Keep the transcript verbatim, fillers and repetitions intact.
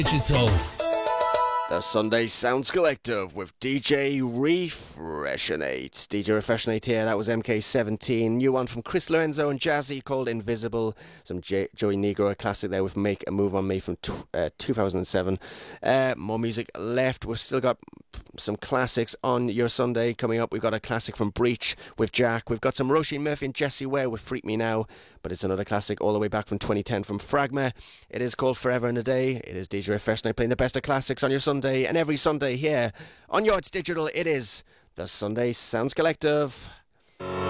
Digital. The Sunday Sounds Collective with D J Refreshinate. D J Refreshinate here, that was M K seventeen. New one from Chris Lorenzo and Jazzy called Invisible. Some J- Joey Negro, a classic there with Make a Move on Me from t- uh, two thousand seven. Uh, more music left. We've still got some classics on your Sunday coming up. We've got a classic from Breach with Jack. We've got some Roisin Murphy and Jessie Ware with Freak Me Now. But it's another classic all the way back from twenty ten from Fragma. It is called Forever and a Day. It is D J Refreshinate playing the best of classics on your Sunday. And every Sunday here on Yards Digital, it is the Sunday Sounds Collective.